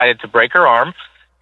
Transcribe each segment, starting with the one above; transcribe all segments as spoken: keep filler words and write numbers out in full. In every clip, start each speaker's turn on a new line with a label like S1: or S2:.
S1: decided to break her arm.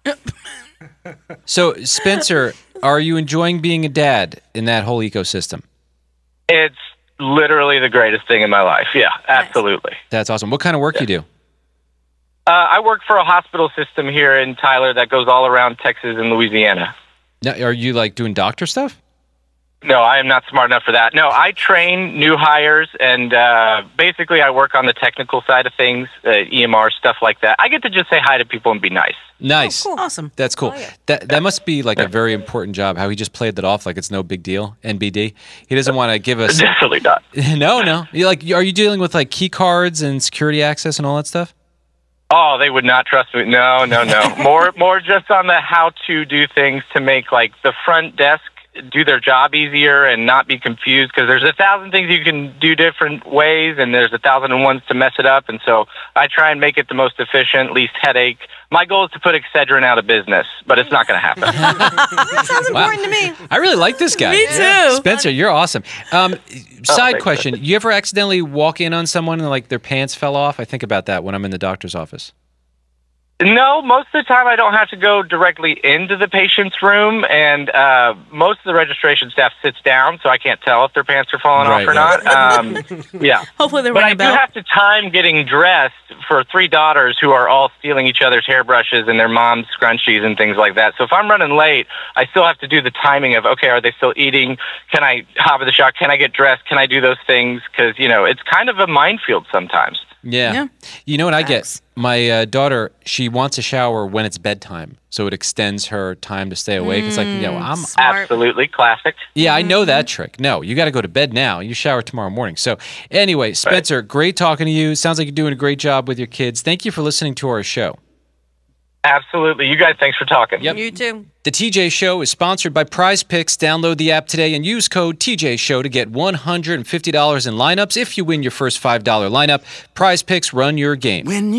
S2: So, Spencer, are you enjoying being a dad in that whole ecosystem?
S1: It's literally the greatest thing in my life. Yeah, absolutely.
S2: That's awesome. What kind of work
S1: Yeah.
S2: you do?
S1: Uh, I work for a hospital system here in Tyler that goes all around Texas and Louisiana.
S2: Now, are you like doing doctor stuff?
S1: No, I am not smart enough for that. No, I train new hires, and uh, basically I work on the technical side of things, uh, E M R, stuff like that. I get to just say hi to people and be nice.
S2: Nice.
S3: Oh, cool. Awesome.
S2: That's cool.
S3: Oh, yeah.
S2: That that must be like a very important job, how he just played that off like it's no big deal, N B D. He doesn't want to give us...
S1: Definitely not.
S2: No, no. You like, are you dealing with like key cards and security access and all that stuff?
S1: Oh, they would not trust me. No, no, no. more, more just on the how to do things to make like the front desk do their job easier and not be confused, because there's a thousand things you can do different ways, and there's a thousand and ones to mess it up. And so I try and make it the most efficient, least headache. My goal is to put Excedrin out of business, but it's not going to happen.
S3: That sounds
S2: Wow.
S3: important to me.
S2: I really like this guy.
S3: Me too.
S2: Spencer, you're awesome. Um, side
S1: thanks.
S2: question: you ever accidentally walk in on someone and like their pants fell off? I think about that when I'm in the doctor's office.
S1: No, most of the time I don't have to go directly into the patient's room, and uh, most of the registration staff sits down, so I can't tell if their pants are falling
S2: Right,
S1: off or
S2: right.
S1: not. Um, yeah.
S3: Hopefully they're
S1: But I
S3: ringing a
S1: do
S3: bell.
S1: have to time getting dressed for three daughters who are all stealing each other's hairbrushes and their mom's scrunchies and things like that. So if I'm running late, I still have to do the timing of, okay, are they still eating? Can I hop in the shower? Can I get dressed? Can I do those things? Because, you know, it's kind of a minefield sometimes.
S2: Yeah.
S3: Yeah.
S2: You know what I
S3: Facts.
S2: get? My uh, daughter, she wants a shower when it's bedtime, so it extends her time to stay awake. It's like, you know, I'm
S3: Smart.
S1: Absolutely. Classic.
S2: Yeah, I know that trick. No, you got to go to bed now. You shower tomorrow morning. So, anyway, Spencer, great talking to you. Sounds like you're doing a great job with your kids. Thank you for listening to our show.
S1: Absolutely. You guys, thanks for talking.
S2: Yep.
S3: You too.
S2: The T J Show is sponsored by Prize Picks. Download the app today and use code T J Show to get one hundred fifty dollars in lineups if you win your first five dollar lineup. Prize Picks, run your game.
S4: When